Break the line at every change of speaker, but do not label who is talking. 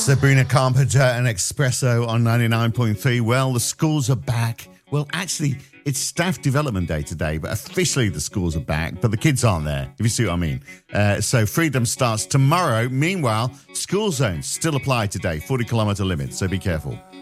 Sabrina Carpenter and Espresso on 99.3. Well, the schools are back. Well, actually, it's Staff Development Day today, but officially the schools are back, but the kids aren't there, if you see what I mean. So freedom starts tomorrow. Meanwhile, school zones still apply today, 40-kilometre limit, so be careful.